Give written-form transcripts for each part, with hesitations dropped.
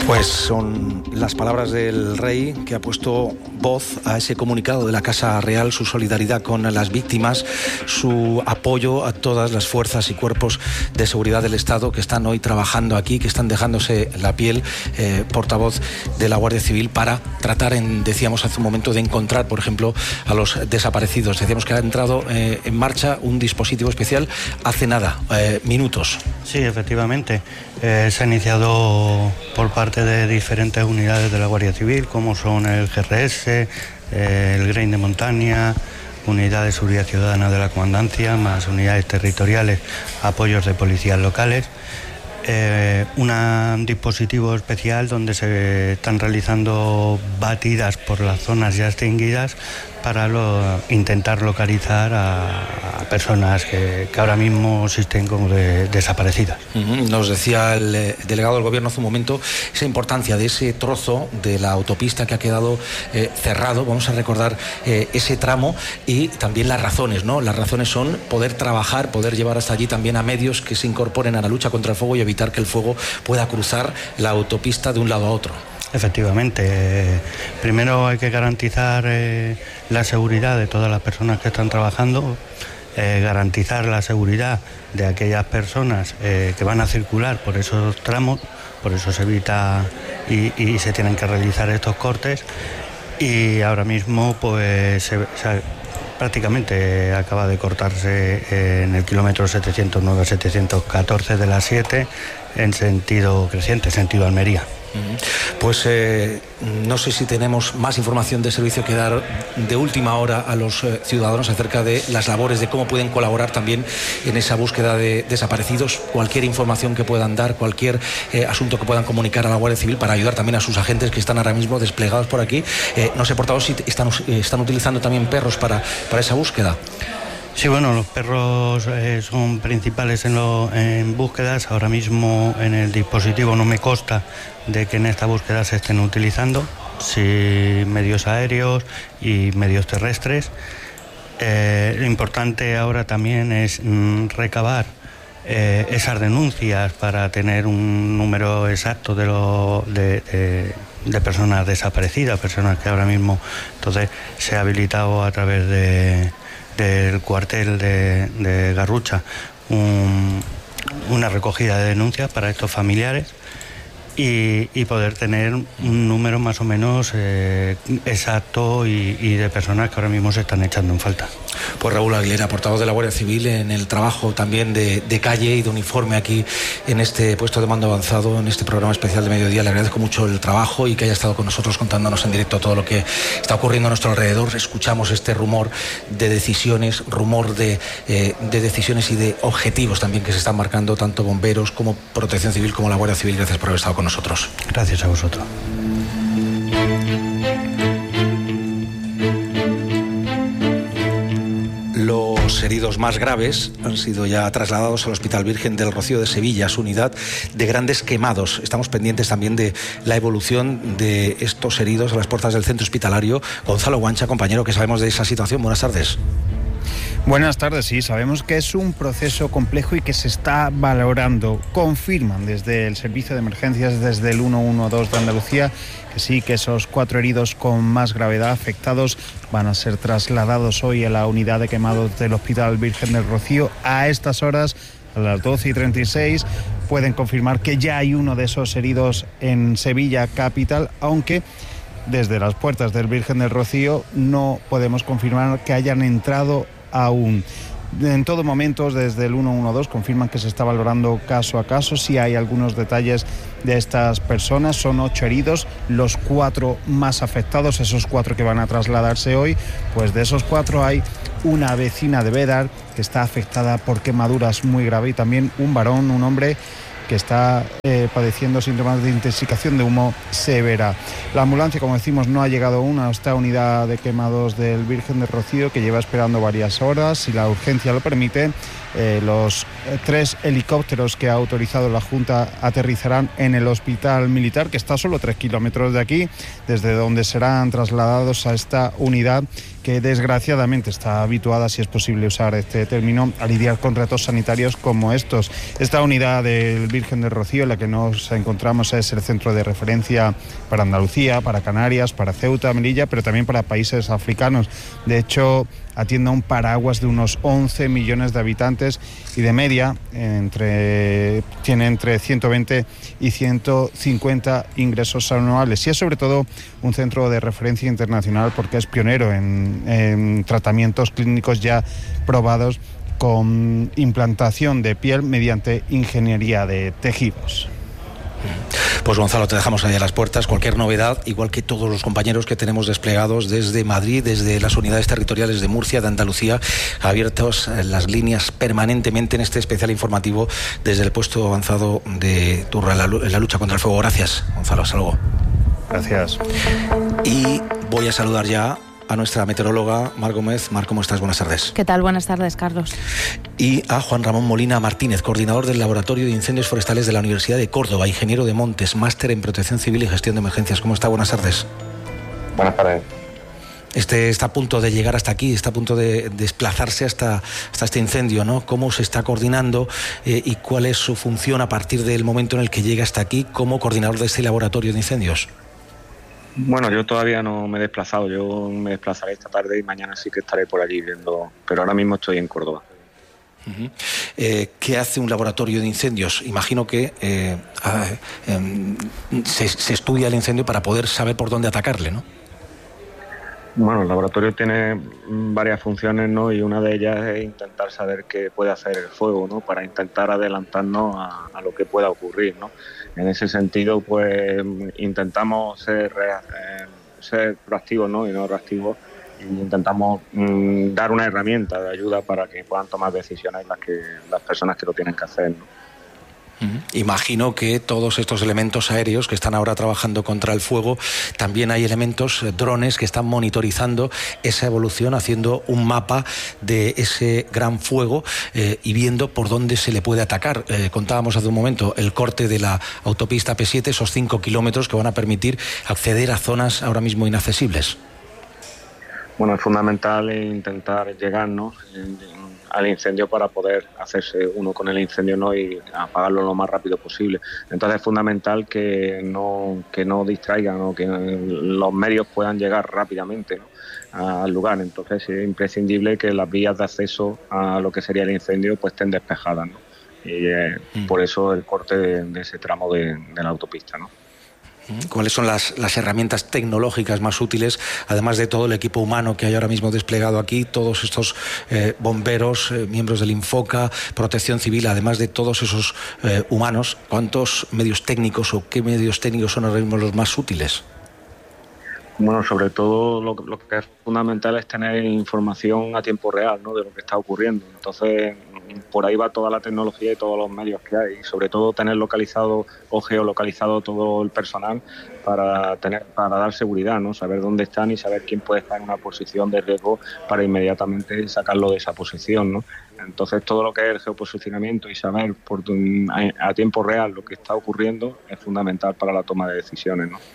Pues son las palabras del rey, que ha puesto voz a ese comunicado de la Casa Real, su solidaridad con las víctimas, su apoyo a todas las fuerzas y cuerpos de seguridad del Estado que están hoy trabajando aquí, que están dejándose la piel, portavoz de la Guardia Civil, para tratar, decíamos hace un momento, de encontrar, por ejemplo, a los desaparecidos. Decíamos que ha entrado en marcha un dispositivo especial hace nada, minutos. Sí, efectivamente. Se ha iniciado por parte de diferentes unidades de la Guardia Civil, como son el GRS, el Green de Montaña, Unidad de Seguridad Ciudadana de la Comandancia, más unidades territoriales, apoyos de policías locales. Un dispositivo especial donde se están realizando batidas por las zonas ya extinguidas para intentar localizar a personas que ahora mismo existen como desaparecidas. Nos decía el delegado del Gobierno hace un momento esa importancia de ese trozo de la autopista que ha quedado cerrado. Vamos a recordar ese tramo y también las razones, ¿no? Las razones son poder trabajar, poder llevar hasta allí también a medios que se incorporen a la lucha contra el fuego y evitar que el fuego pueda cruzar la autopista de un lado a otro. Efectivamente, primero hay que garantizar la seguridad de todas las personas que están trabajando, garantizar la seguridad de aquellas personas que van a circular por esos tramos, por eso se evita y se tienen que realizar estos cortes. Y ahora mismo pues prácticamente acaba de cortarse en el kilómetro 709-714 de la 7 en sentido creciente, sentido Almería. Pues no sé si tenemos más información de servicio que dar de última hora a los ciudadanos acerca de las labores, de cómo pueden colaborar también en esa búsqueda de desaparecidos. Cualquier información que puedan dar, cualquier asunto que puedan comunicar a la Guardia Civil para ayudar también a sus agentes que están ahora mismo desplegados por aquí. No sé, portavoz, si están utilizando también perros para esa búsqueda. Sí, bueno, los perros son principales en búsquedas. Ahora mismo en el dispositivo no me consta de que en esta búsqueda se estén utilizando, sí, medios aéreos y medios terrestres. Lo importante ahora también es recabar esas denuncias para tener un número exacto de personas desaparecidas, personas que ahora mismo, entonces se ha habilitado a través del cuartel de Garrucha una recogida de denuncias para estos familiares y poder tener un número más o menos exacto y de personas que ahora mismo se están echando en falta. Pues Raúl Aguilera, portavoz de la Guardia Civil, en el trabajo también de calle y de uniforme aquí en este puesto de mando avanzado, en este programa especial de mediodía. Le agradezco mucho el trabajo y que haya estado con nosotros contándonos en directo todo lo que está ocurriendo a nuestro alrededor. Escuchamos este rumor de decisiones, de decisiones y de objetivos también que se están marcando tanto bomberos como Protección Civil como la Guardia Civil. Gracias por haber estado con nosotros. Gracias a vosotros. Los heridos más graves han sido ya trasladados al Hospital Virgen del Rocío de Sevilla, su unidad de grandes quemados. Estamos pendientes también de la evolución de estos heridos a las puertas del centro hospitalario. Gonzalo Guancha, compañero, ¿qué sabemos de esa situación? Buenas tardes. Buenas tardes, sí, sabemos que es un proceso complejo y que se está valorando. Confirman desde el Servicio de Emergencias, desde el 112 de Andalucía, que sí, que esos 4 heridos con más gravedad afectados van a ser trasladados hoy a la unidad de quemados del Hospital Virgen del Rocío. A estas horas, a las 12:36, pueden confirmar que ya hay uno de esos heridos en Sevilla capital, aunque desde las puertas del Virgen del Rocío no podemos confirmar que hayan entrado aún. En todo momento, desde el 112 confirman que se está valorando caso a caso si hay algunos detalles de estas personas. Son 8 heridos, los 4 más afectados, esos 4 que van a trasladarse hoy. Pues de esos 4 hay una vecina de Bédar que está afectada por quemaduras muy graves y también un varón, un hombre que está padeciendo síntomas de intoxicación de humo severa. La ambulancia, como decimos, no ha llegado aún a esta unidad de quemados del Virgen del Rocío, que lleva esperando varias horas. Si la urgencia lo permite, los 3 helicópteros que ha autorizado la Junta aterrizarán en el Hospital Militar, que está a solo 3 kilómetros de aquí, desde donde serán trasladados a esta unidad que desgraciadamente está habituada, si es posible usar este término, a lidiar con retos sanitarios como estos. Esta unidad del Virgen del Rocío, en la que nos encontramos, es el centro de referencia para Andalucía, para Canarias, para Ceuta, Melilla, pero también para países africanos. De hecho, atiende a un paraguas de unos 11 millones de habitantes y de media tiene entre 120 y 150 ingresos anuales. Y es sobre todo un centro de referencia internacional porque es pionero en tratamientos clínicos ya probados con implantación de piel mediante ingeniería de tejidos. Pues Gonzalo, te dejamos ahí a las puertas. Cualquier novedad, igual que todos los compañeros que tenemos desplegados desde Madrid, desde las unidades territoriales de Murcia, de Andalucía, abiertos las líneas permanentemente en este especial informativo desde el puesto avanzado de Turra en la lucha contra el fuego. Gracias, Gonzalo. Hasta luego. Gracias. Y voy a saludar ya a nuestra meteoróloga, Mar Gómez. Mar, ¿cómo estás? Buenas tardes. ¿Qué tal? Buenas tardes, Carlos. Y a Juan Ramón Molina Martínez, coordinador del Laboratorio de Incendios Forestales de la Universidad de Córdoba, ingeniero de montes, máster en Protección Civil y Gestión de Emergencias. ¿Cómo está? Buenas tardes. Buenas tardes. Está a punto de llegar hasta aquí, está a punto de desplazarse hasta este incendio, ¿no? ¿Cómo se está coordinando y cuál es su función a partir del momento en el que llega hasta aquí como coordinador de este laboratorio de incendios? Bueno, yo todavía no me he desplazado, yo me desplazaré esta tarde y mañana sí que estaré por allí viendo, pero ahora mismo estoy en Córdoba. Uh-huh. ¿Qué hace un laboratorio de incendios? Imagino que se estudia el incendio para poder saber por dónde atacarle, ¿no? Bueno, el laboratorio tiene varias funciones, ¿no? Y una de ellas es intentar saber qué puede hacer el fuego, ¿no? Para intentar adelantarnos a lo que pueda ocurrir, ¿no? En ese sentido, pues intentamos ser proactivos, ¿no? Y no reactivos. Y intentamos dar una herramienta de ayuda para que puedan tomar decisiones las personas que lo tienen que hacer, ¿no? Imagino que todos estos elementos aéreos que están ahora trabajando contra el fuego, también hay elementos, drones que están monitorizando esa evolución, haciendo un mapa de ese gran fuego y viendo por dónde se le puede atacar. Contábamos hace un momento el corte de la autopista P7, esos 5 kilómetros que van a permitir acceder a zonas ahora mismo inaccesibles. Bueno, es fundamental intentar llegar, ¿no?, al incendio para poder hacerse uno con el incendio, ¿no?, y apagarlo lo más rápido posible. Entonces es fundamental que no distraigan, ¿no?, que los medios puedan llegar rápidamente, ¿no?, al lugar. Entonces es imprescindible que las vías de acceso a lo que sería el incendio pues estén despejadas, ¿no? Y por eso el corte de ese tramo de la autopista, ¿no? ¿Cuáles son las herramientas tecnológicas más útiles, además de todo el equipo humano que hay ahora mismo desplegado aquí, todos estos bomberos, miembros del Infoca, Protección Civil, además de todos esos humanos? ¿Cuántos medios técnicos o qué medios técnicos son ahora mismo los más útiles? Bueno, sobre todo lo que es fundamental es tener información a tiempo real, ¿no?, de lo que está ocurriendo. Entonces, por ahí va toda la tecnología y todos los medios que hay. Y sobre todo tener localizado o geolocalizado todo el personal para dar seguridad, ¿no?, saber dónde están y saber quién puede estar en una posición de riesgo para inmediatamente sacarlo de esa posición, ¿no? Entonces, todo lo que es el geoposicionamiento y saber a tiempo real lo que está ocurriendo es fundamental para la toma de decisiones, ¿no?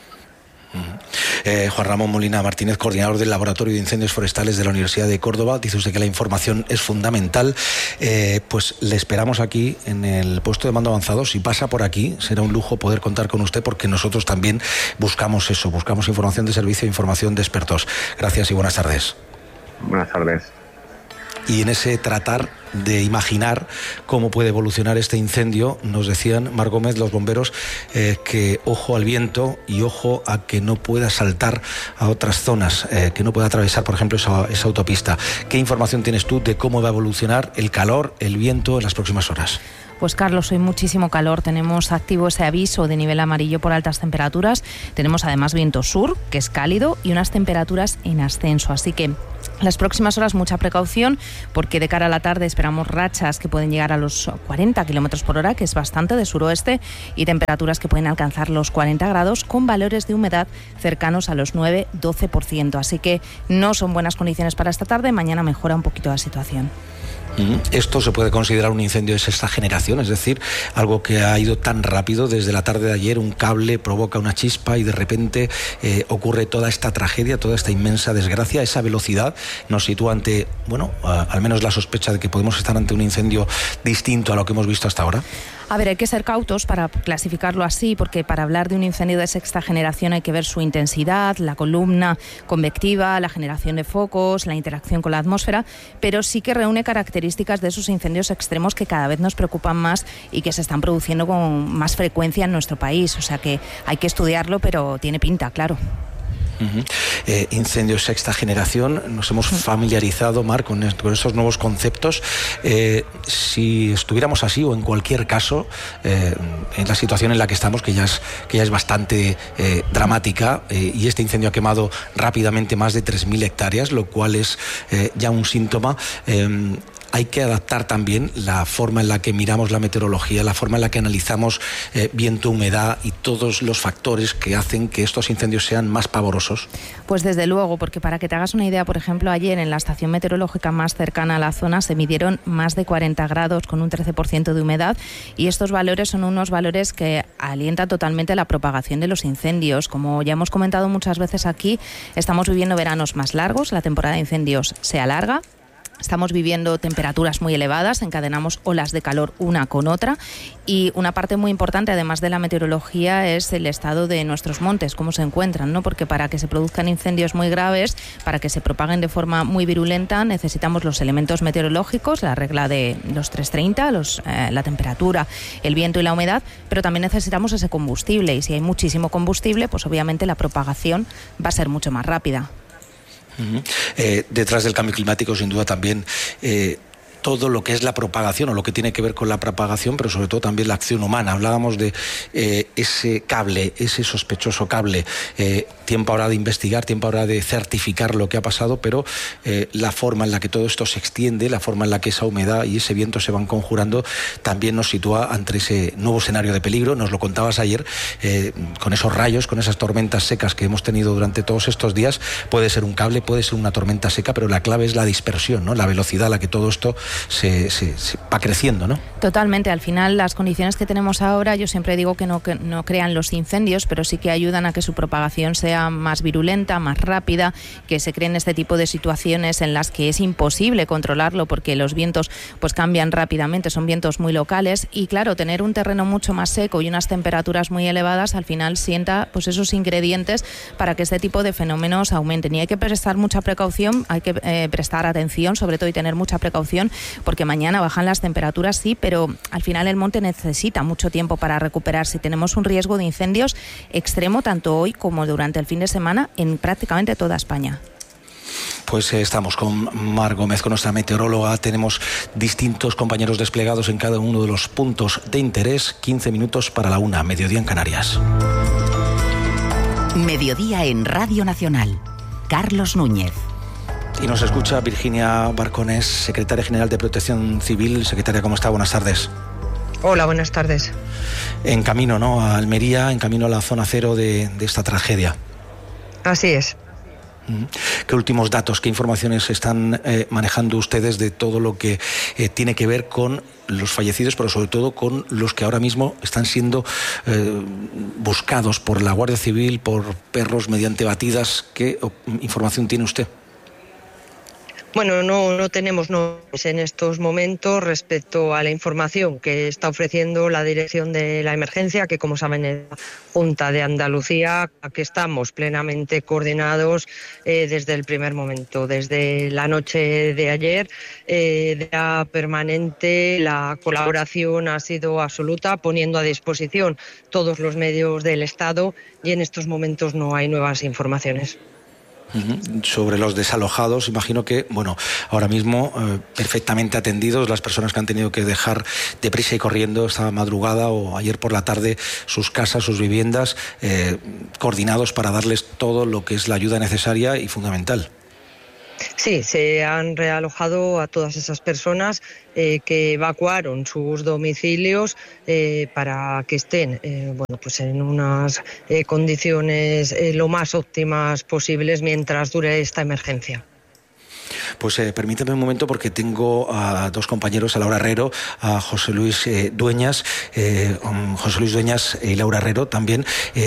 Juan Ramón Molina Martínez, coordinador del Laboratorio de Incendios Forestales de la Universidad de Córdoba. Dice usted que la información es fundamental. Pues le esperamos aquí en el puesto de mando avanzado. Si pasa por aquí, será un lujo poder contar con usted, porque nosotros también buscamos información de servicio e información de expertos. Gracias y buenas tardes. Buenas tardes. Y en ese tratar de imaginar cómo puede evolucionar este incendio, nos decían, Mar Gómez, los bomberos, que ojo al viento y ojo a que no pueda saltar a otras zonas, que no pueda atravesar, por ejemplo, esa autopista. ¿Qué información tienes tú de cómo va a evolucionar el calor, el viento en las próximas horas? Pues Carlos, hoy muchísimo calor. Tenemos activo ese aviso de nivel amarillo por altas temperaturas. Tenemos además viento sur, que es cálido, y unas temperaturas en ascenso. Así que las próximas horas mucha precaución, porque de cara a la tarde esperamos rachas que pueden llegar a los 40 kilómetros por hora, que es bastante, de suroeste, y temperaturas que pueden alcanzar los 40 grados con valores de humedad cercanos a los 9-12%. Así que no son buenas condiciones para esta tarde. Mañana mejora un poquito la situación. Esto se puede considerar un incendio de sexta generación, es decir, algo que ha ido tan rápido desde la tarde de ayer, un cable provoca una chispa y de repente ocurre toda esta tragedia, toda esta inmensa desgracia. Esa velocidad nos sitúa ante, al menos la sospecha de que podemos estar ante un incendio distinto a lo que hemos visto hasta ahora. A ver, hay que ser cautos para clasificarlo así, porque para hablar de un incendio de sexta generación hay que ver su intensidad, la columna convectiva, la generación de focos, la interacción con la atmósfera, pero sí que reúne características de esos incendios extremos que cada vez nos preocupan más y que se están produciendo con más frecuencia en nuestro país. O sea que hay que estudiarlo, pero tiene pinta, claro. Incendios sexta generación, nos hemos familiarizado, Mar, con estos nuevos conceptos. Si estuviéramos así o en cualquier caso, en la situación en la que estamos, que ya es bastante dramática, y este incendio ha quemado rápidamente más de 3.000 hectáreas, lo cual es ya un síntoma. Hay que adaptar también la forma en la que miramos la meteorología, la forma en la que analizamos viento, humedad y todos los factores que hacen que estos incendios sean más pavorosos. Pues desde luego, porque para que te hagas una idea, por ejemplo, ayer en la estación meteorológica más cercana a la zona se midieron más de 40 grados con un 13% de humedad, y estos valores son unos valores que alientan totalmente la propagación de los incendios. Como ya hemos comentado muchas veces aquí, estamos viviendo veranos más largos, la temporada de incendios se alarga. Estamos viviendo temperaturas muy elevadas, encadenamos olas de calor una con otra, y una parte muy importante, además de la meteorología, es el estado de nuestros montes, cómo se encuentran, ¿no? Porque para que se produzcan incendios muy graves, para que se propaguen de forma muy virulenta, necesitamos los elementos meteorológicos, la regla de los 330, la temperatura, el viento y la humedad, pero también necesitamos ese combustible, y si hay muchísimo combustible, pues obviamente la propagación va a ser mucho más rápida. Detrás del cambio climático, sin duda, también todo lo que es la propagación o lo que tiene que ver con la propagación, pero sobre todo también la acción humana. Hablábamos de ese cable, ese sospechoso cable. Tiempo ahora de investigar, tiempo ahora de certificar lo que ha pasado, pero la forma en la que todo esto se extiende, la forma en la que esa humedad y ese viento se van conjurando, también nos sitúa ante ese nuevo escenario de peligro. Nos lo contabas ayer, con esos rayos, con esas tormentas secas que hemos tenido durante todos estos días. Puede ser un cable, puede ser una tormenta seca, pero la clave es la dispersión, ¿no? La velocidad a la que todo esto se va creciendo, ¿no? Totalmente. Al final, las condiciones que tenemos ahora, yo siempre digo que no crean los incendios, pero sí que ayudan a que su propagación sea más virulenta, más rápida, que se creen este tipo de situaciones en las que es imposible controlarlo porque los vientos pues cambian rápidamente, son vientos muy locales, y claro, tener un terreno mucho más seco y unas temperaturas muy elevadas al final sienta pues esos ingredientes para que este tipo de fenómenos aumenten, y hay que prestar mucha precaución, hay que prestar atención sobre todo y tener mucha precaución, porque mañana bajan las temperaturas, sí, pero al final el monte necesita mucho tiempo para recuperarse. Tenemos un riesgo de incendios extremo tanto hoy como durante el fin de semana en prácticamente toda España. Pues estamos con Mar Gómez, con nuestra meteoróloga. Tenemos distintos compañeros desplegados en cada uno de los puntos de interés. 15 minutos para la 1, mediodía en Canarias. Mediodía en Radio Nacional. Carlos Núñez. Y nos escucha Virginia Barconés, secretaria general de Protección Civil. Secretaria, ¿cómo está? Buenas tardes. Hola, buenas tardes. En camino, ¿no?, a Almería, en camino a la zona cero de esta tragedia. Así es. ¿Qué últimos datos, qué informaciones están manejando ustedes de todo lo que tiene que ver con los fallecidos, pero sobre todo con los que ahora mismo están siendo buscados por la Guardia Civil, por perros mediante batidas? ¿Qué información tiene usted? Bueno, no tenemos novedades en estos momentos respecto a la información que está ofreciendo la Dirección de la Emergencia, que como saben es la Junta de Andalucía, a que estamos plenamente coordinados desde el primer momento. Desde la noche de ayer, de manera permanente, la colaboración ha sido absoluta, poniendo a disposición todos los medios del Estado, y en estos momentos no hay nuevas informaciones. Sobre los desalojados, imagino que, bueno, ahora mismo perfectamente atendidos las personas que han tenido que dejar deprisa y corriendo esta madrugada o ayer por la tarde sus casas, sus viviendas, coordinados para darles todo lo que es la ayuda necesaria y fundamental. Sí, se han realojado a todas esas personas que evacuaron sus domicilios para que estén pues en unas condiciones lo más óptimas posibles mientras dure esta emergencia. Pues permíteme un momento, porque tengo a dos compañeros, a Laura Herrero, a José Luis Dueñas. José Luis Dueñas y Laura Herrero también.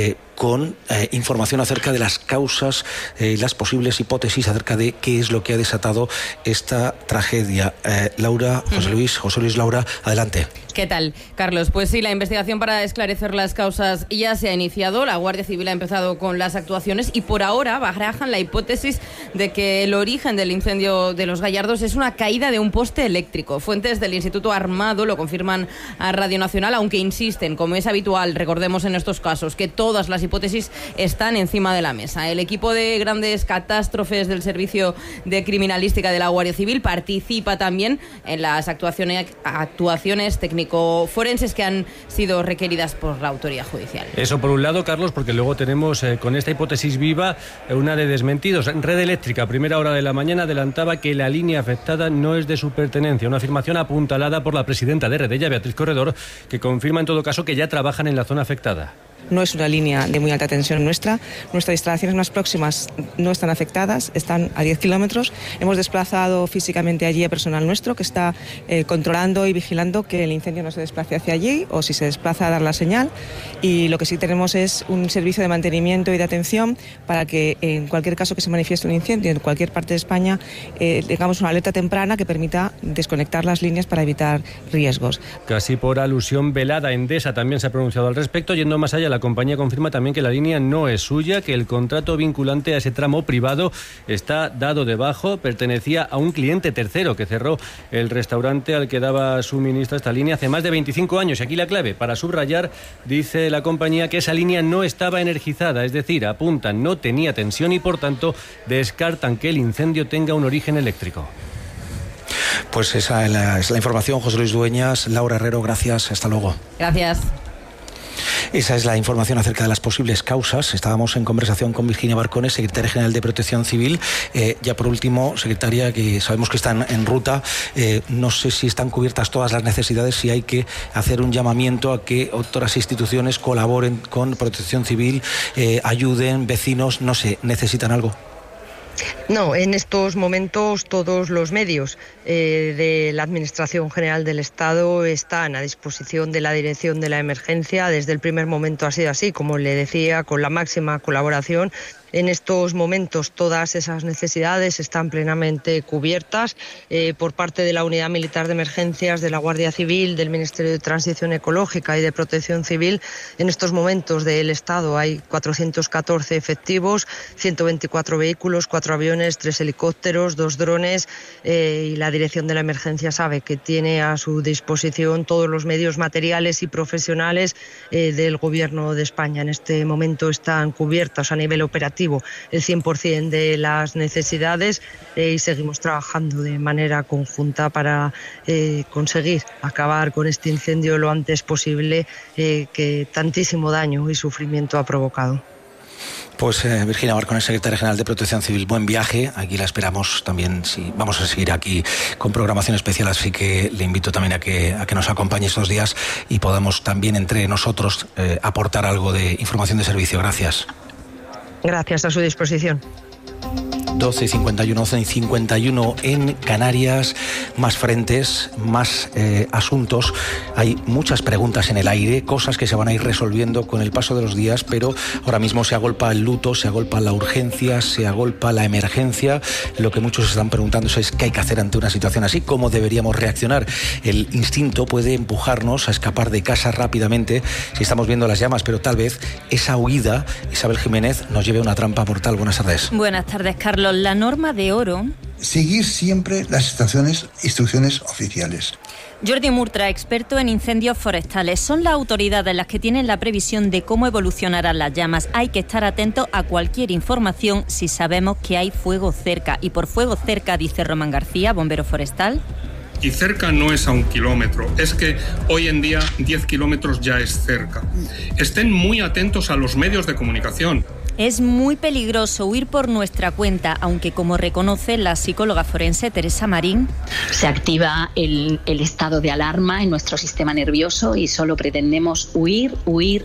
con información acerca de las causas, las posibles hipótesis acerca de qué es lo que ha desatado esta tragedia. Laura, José Luis, Laura, adelante. ¿Qué tal, Carlos? Pues sí, la investigación para esclarecer las causas ya se ha iniciado. La Guardia Civil ha empezado con las actuaciones y por ahora barajan la hipótesis de que el origen del incendio de Los Gallardos es una caída de un poste eléctrico. Fuentes del Instituto Armado lo confirman a Radio Nacional, aunque insisten, como es habitual, recordemos en estos casos, que todas las hipótesis están encima de la mesa. El equipo de grandes catástrofes del Servicio de Criminalística de la Guardia Civil participa también en las actuaciones técnico-forenses que han sido requeridas por la autoridad judicial. Eso por un lado, Carlos, porque luego tenemos con esta hipótesis viva una de desmentidos. Red Eléctrica, a primera hora de la mañana, adelantaba que la línea afectada no es de su pertenencia. Una afirmación apuntalada por la presidenta de Redella, Beatriz Corredor, que confirma en todo caso que ya trabajan en la zona afectada. No es una línea de muy alta tensión nuestra. Nuestras instalaciones más próximas no están afectadas, están a 10 kilómetros. Hemos desplazado físicamente allí a personal nuestro que está controlando y vigilando que el incendio no se desplace hacia allí o si se desplaza a dar la señal. Y lo que sí tenemos es un servicio de mantenimiento y de atención para que en cualquier caso que se manifieste un incendio en cualquier parte de España tengamos una alerta temprana que permita desconectar las líneas para evitar riesgos. Casi por alusión velada, Endesa también se ha pronunciado al respecto. Yendo más allá, la compañía confirma también que la línea no es suya, que el contrato vinculante a ese tramo privado está dado de bajo, pertenecía a un cliente tercero que cerró el restaurante al que daba suministro a esta línea hace más de 25 años. Y aquí la clave, para subrayar, dice la compañía que esa línea no estaba energizada, es decir, apuntan, no tenía tensión y por tanto descartan que el incendio tenga un origen eléctrico. Pues esa es la información. José Luis Dueñas, Laura Herrero, gracias, hasta luego. Gracias. Esa es la información acerca de las posibles causas. Estábamos en conversación con Virginia Barcones, secretaria general de Protección Civil. Ya por último, secretaria, que sabemos que están en ruta, no sé si están cubiertas todas las necesidades, si hay que hacer un llamamiento a que otras instituciones colaboren con Protección Civil, ayuden, vecinos, no sé, ¿necesitan algo? No, en estos momentos todos los medios de la Administración General del Estado están a disposición de la Dirección de la Emergencia. Desde el primer momento ha sido así, como le decía, con la máxima colaboración. En estos momentos todas esas necesidades están plenamente cubiertas por parte de la Unidad Militar de Emergencias, de la Guardia Civil, del Ministerio de Transición Ecológica y de Protección Civil. En estos momentos del Estado hay 414 efectivos, 124 vehículos, 4 aviones, 3 helicópteros, 2 drones y la Dirección de la Emergencia sabe que tiene a su disposición todos los medios materiales y profesionales del Gobierno de España. En este momento están cubiertas a nivel operativo el 100% de las necesidades y seguimos trabajando de manera conjunta para conseguir acabar con este incendio lo antes posible que tantísimo daño y sufrimiento ha provocado. Pues Virginia Barcones, secretaria general de Protección Civil, buen viaje. Aquí la esperamos también. Sí, vamos a seguir aquí con programación especial, así que le invito también a que nos acompañe estos días y podamos también entre nosotros aportar algo de información de servicio. Gracias. Gracias, a su disposición. 12:51, 11:51 en Canarias. Más frentes, más asuntos. Hay muchas preguntas en el aire, cosas que se van a ir resolviendo con el paso de los días, pero ahora mismo se agolpa el luto, se agolpa la urgencia, se agolpa la emergencia. Lo que muchos están preguntando es qué hay que hacer ante una situación así, cómo deberíamos reaccionar. El instinto puede empujarnos a escapar de casa rápidamente si estamos viendo las llamas, pero tal vez esa huida, Isabel Jiménez, nos lleve a una trampa mortal. Buenas tardes. Buenas tardes, Carlos. La norma de oro... Seguir siempre las instrucciones oficiales. Jordi Murtra, experto en incendios forestales. Son las autoridades las que tienen la previsión de cómo evolucionarán las llamas. Hay que estar atentos a cualquier información si sabemos que hay fuego cerca. Y por fuego cerca, dice Román García, bombero forestal. Y cerca no es a 1 kilómetro, es que hoy en día 10 kilómetros ya es cerca. Estén muy atentos a los medios de comunicación. Es muy peligroso huir por nuestra cuenta, aunque como reconoce la psicóloga forense Teresa Marín. Se activa el estado de alarma en nuestro sistema nervioso y solo pretendemos huir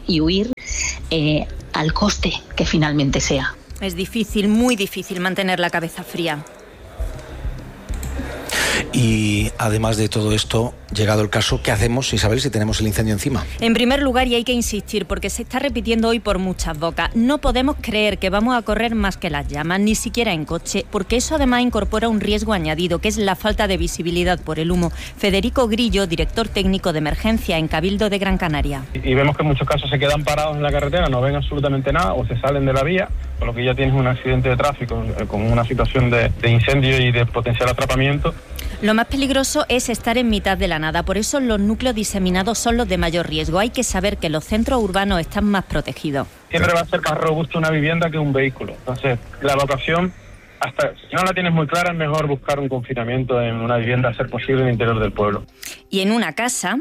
al coste que finalmente sea. Es difícil, muy difícil mantener la cabeza fría. Y además de todo esto, llegado el caso, ¿qué hacemos, Isabel, si tenemos el incendio encima? En primer lugar, y hay que insistir, porque se está repitiendo hoy por muchas bocas, no podemos creer que vamos a correr más que las llamas, ni siquiera en coche, porque eso además incorpora un riesgo añadido, que es la falta de visibilidad por el humo. Federico Grillo, director técnico de emergencia en Cabildo de Gran Canaria. Y vemos que en muchos casos se quedan parados en la carretera, no ven absolutamente nada o se salen de la vía, con lo que ya tienes un accidente de tráfico con una situación de incendio y de potencial atrapamiento. Lo más peligroso es estar en mitad de la nada, por eso los núcleos diseminados son los de mayor riesgo. Hay que saber que los centros urbanos están más protegidos. Siempre va a ser más robusto una vivienda que un vehículo. Entonces, la evacuación, hasta si no la tienes muy clara, es mejor buscar un confinamiento en una vivienda, a ser posible, en el interior del pueblo. Y en una casa,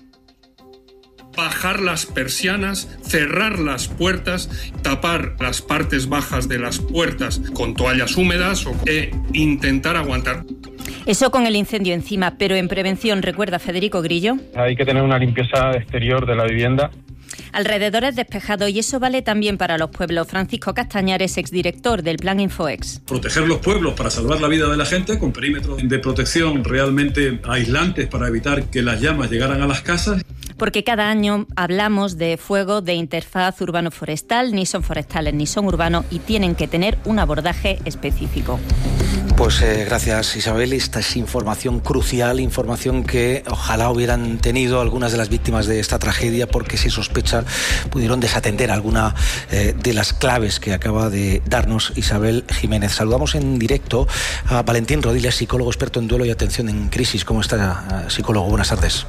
bajar las persianas, cerrar las puertas, tapar las partes bajas de las puertas con toallas húmedas e intentar aguantar. Eso con el incendio encima, pero en prevención, recuerda Federico Grillo. Hay que tener una limpieza exterior de la vivienda. Alrededores despejados, y eso vale también para los pueblos. Francisco Castañares, exdirector del Plan Infoex. Proteger los pueblos para salvar la vida de la gente con perímetros de protección realmente aislantes para evitar que las llamas llegaran a las casas. Porque cada año hablamos de fuego de interfaz urbano-forestal, ni son forestales ni son urbanos y tienen que tener un abordaje específico. Pues gracias, Isabel. Esta es información crucial, información que ojalá hubieran tenido algunas de las víctimas de esta tragedia, porque se sospecha pudieron desatender alguna de las claves que acaba de darnos Isabel Jiménez. Saludamos en directo a Valentín Rodríguez, psicólogo experto en duelo y atención en crisis. ¿Cómo está, psicólogo? Buenas tardes.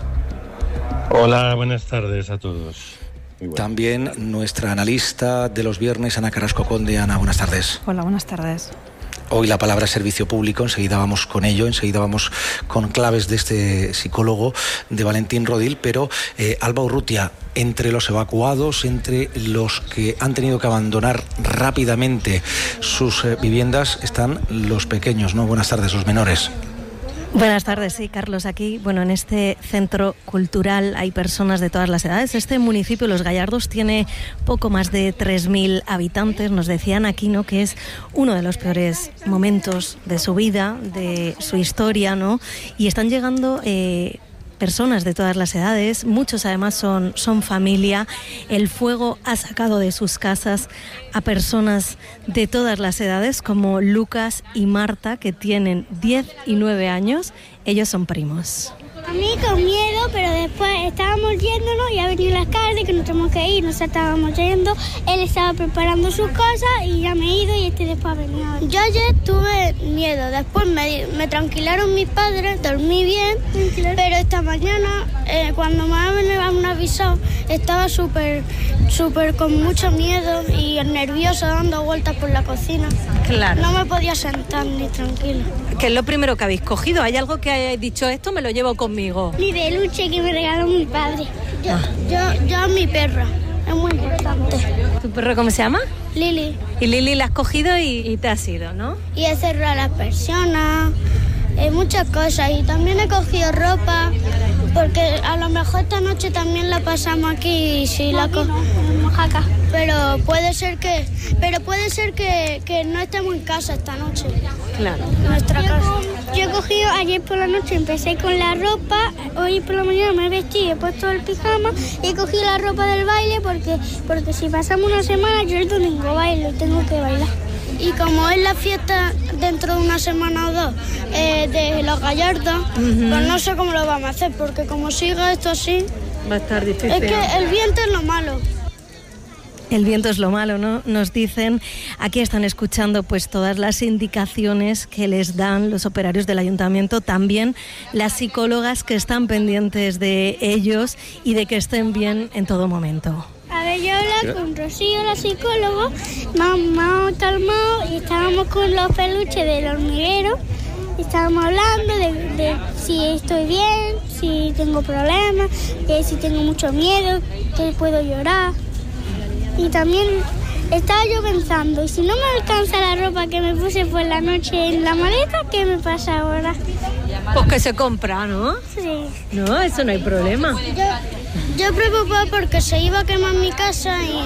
Hola, buenas tardes a todos. También nuestra analista de los viernes, Ana Carrasco Conde. Ana, buenas tardes. Hola, buenas tardes. Hoy la palabra servicio público, enseguida vamos con ello, enseguida vamos con claves de este psicólogo, de Valentín Rodil, pero Alba Urrutia, entre los evacuados, entre los que han tenido que abandonar rápidamente sus viviendas, están los pequeños, ¿no? Buenas tardes, los menores. Buenas tardes, sí, Carlos. Aquí, en este centro cultural hay personas de todas las edades. Este municipio, Los Gallardos, tiene poco más de 3.000 habitantes. Nos decían aquí, ¿no?, que es uno de los peores momentos de su vida, de su historia, ¿no? Y están llegando personas de todas las edades, muchos además son familia. El fuego ha sacado de sus casas a personas de todas las edades, como Lucas y Marta, que tienen 10 y 9 años. Ellos son primos. A mí con miedo, pero después estábamos yéndonos y ha venido la alcalde que nos tenemos que ir, nos estábamos yendo, él estaba preparando sus cosas y ya me he ido y después ha venido. Yo ayer tuve miedo, después me tranquilaron mis padres, dormí bien, pero esta mañana cuando me han avisado estaba súper con mucho miedo y nerviosa, dando vueltas por la cocina. Claro. No me podía sentar ni tranquila. ¿Qué es lo primero que habéis cogido? ¿Hay algo que hayáis dicho, esto me lo llevo conmigo? Mi peluche que me regaló mi padre. Yo a mi perra, es muy importante. ¿Tu perro cómo se llama? Lili. Y Lili la has cogido y te has ido, ¿no? Y he cerrado las persianas, muchas cosas. Y también he cogido ropa, porque a lo mejor esta noche también la pasamos aquí y si la Mojaca. Pero puede ser que no estemos en casa esta noche. Claro. Nuestra casa. Yo he cogido ayer por la noche, empecé con la ropa, hoy por la mañana me he vestido, he puesto el pijama y he cogido la ropa del baile porque si pasamos una semana yo el domingo bailo y tengo que bailar. Y como es la fiesta dentro de una semana o dos de Los Gallardos, pues no sé cómo lo vamos a hacer, porque como siga esto así, va a estar difícil. Es que el viento es lo malo. El viento es lo malo, ¿no? Nos dicen, aquí están escuchando pues todas las indicaciones que les dan los operarios del ayuntamiento, también las psicólogas que están pendientes de ellos y de que estén bien en todo momento. A ver, yo hablaba con Rocío, la psicóloga, me ha calmado y estábamos con los peluches del hormiguero. Estábamos hablando de si estoy bien, si tengo problemas, si tengo mucho miedo, que puedo llorar. Y también estaba yo pensando, y si no me alcanza la ropa que me puse por la noche en la maleta, ¿qué me pasa ahora? Pues que se compra, ¿no? Sí. No, eso no hay problema. Yo preocupada porque se iba a quemar mi casa y